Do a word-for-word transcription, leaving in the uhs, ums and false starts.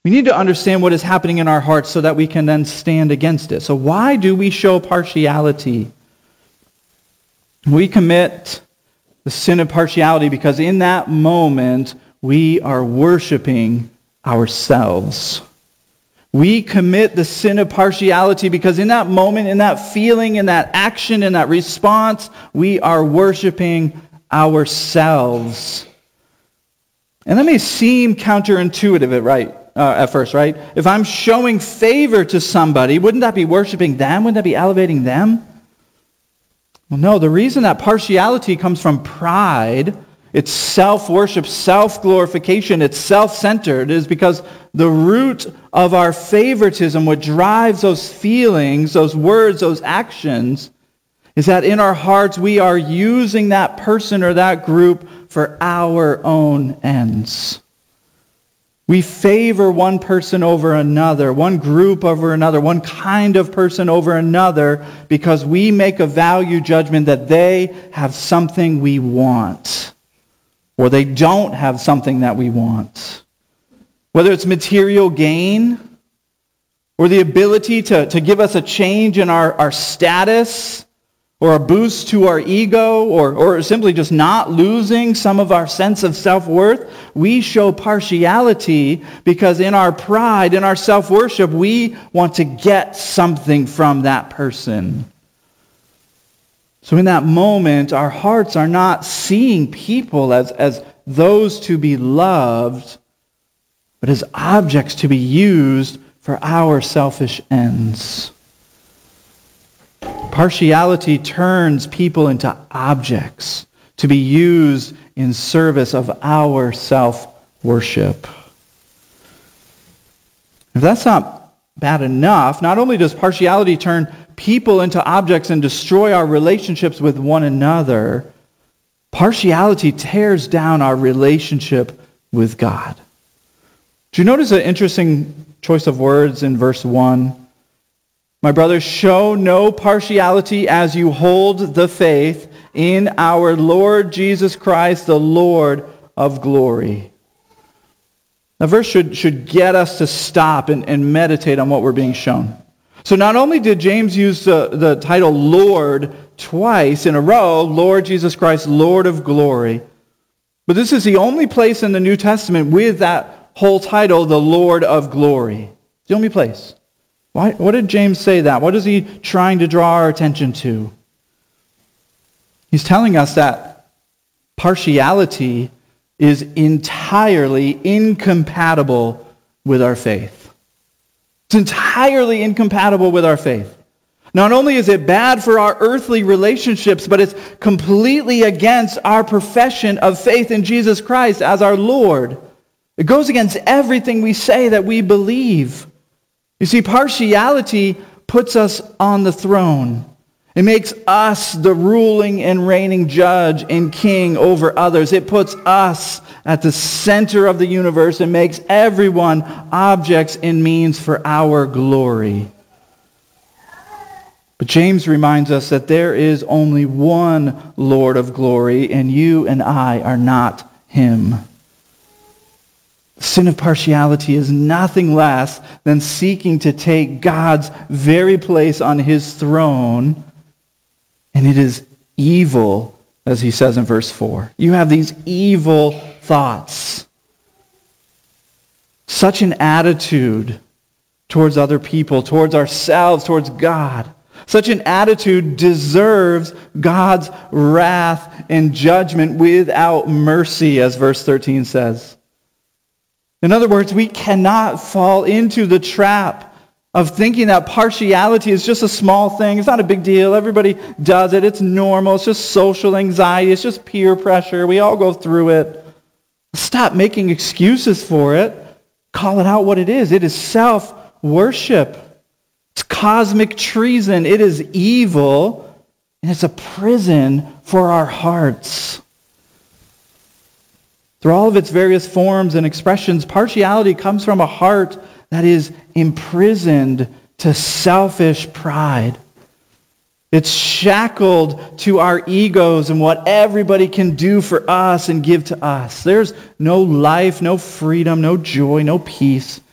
We need to understand what is happening in our hearts so that we can then stand against it. So why do we show partiality? We commit the sin of partiality because in that moment we are worshiping ourselves. We commit the sin of partiality because in that moment, in that feeling, in that action, in that response, we are worshiping ourselves. And that may seem counterintuitive, right? Uh, at first, right? If I'm showing favor to somebody, wouldn't that be worshiping them? Wouldn't that be elevating them? Well, no, the reason that partiality comes from pride, it's self-worship, self-glorification, it's self-centered, is because the root of our favoritism, what drives those feelings, those words, those actions, is that in our hearts we are using that person or that group for our own ends. We favor one person over another, one group over another, one kind of person over another because we make a value judgment that they have something we want or they don't have something that we want. Whether it's material gain or the ability to, to give us a change in our, our status or a boost to our ego, or, or simply just not losing some of our sense of self-worth, we show partiality because in our pride, in our self-worship, we want to get something from that person. So in that moment, our hearts are not seeing people as, as those to be loved, but as objects to be used for our selfish ends. Partiality turns people into objects to be used in service of our self-worship. If that's not bad enough, not only does partiality turn people into objects and destroy our relationships with one another, partiality tears down our relationship with God. Do you notice an interesting choice of words in verse one? My brothers, show no partiality as you hold the faith in our Lord Jesus Christ, the Lord of glory. That verse should, should get us to stop and, and meditate on what we're being shown. So not only did James use the, the title Lord twice in a row, Lord Jesus Christ, Lord of glory, but this is the only place in the New Testament with that whole title, the Lord of glory. It's the only place. Why, what did James say that? What is he trying to draw our attention to? He's telling us that partiality is entirely incompatible with our faith. It's entirely incompatible with our faith. Not only is it bad for our earthly relationships, but it's completely against our profession of faith in Jesus Christ as our Lord. It goes against everything we say that we believe. You see, partiality puts us on the throne. It makes us the ruling and reigning judge and king over others. It puts us at the center of the universe and makes everyone objects and means for our glory. But James reminds us that there is only one Lord of glory, and you and I are not him. The sin of partiality is nothing less than seeking to take God's very place on his throne, and it is evil, as he says in verse four. You have these evil thoughts. Such an attitude towards other people, towards ourselves, towards God. Such an attitude deserves God's wrath and judgment without mercy, as verse thirteen says. In other words, we cannot fall into the trap of thinking that partiality is just a small thing. It's not a big deal. Everybody does it. It's normal. It's just social anxiety. It's just peer pressure. We all go through it. Stop making excuses for it. Call it out what it is. It is self-worship. It's cosmic treason. It is evil. And it's a prison for our hearts. Through all of its various forms and expressions, partiality comes from a heart that is imprisoned to selfish pride. It's shackled to our egos and what everybody can do for us and give to us. There's no life, no freedom, no joy, no peace